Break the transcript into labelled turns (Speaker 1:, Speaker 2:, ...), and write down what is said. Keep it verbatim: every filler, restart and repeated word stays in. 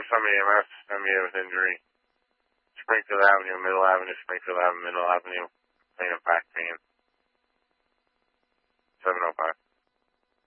Speaker 1: some E M S, M E with injury. Springfield Avenue, Middle Avenue, Springfield Avenue, Middle Avenue, pain and back pain.